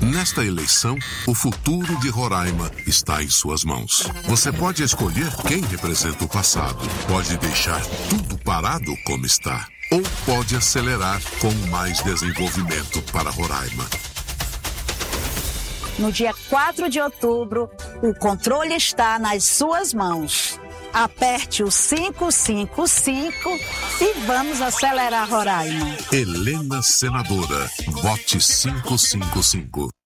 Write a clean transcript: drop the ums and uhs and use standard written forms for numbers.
Nesta eleição, o futuro de Roraima está em suas mãos. Você pode escolher quem representa o passado, pode deixar tudo parado como está, ou pode acelerar com mais desenvolvimento para Roraima. No dia 4 de outubro, o controle está nas suas mãos. Aperte o 555 e vamos acelerar Roraima. Helena Senadora, vote 555.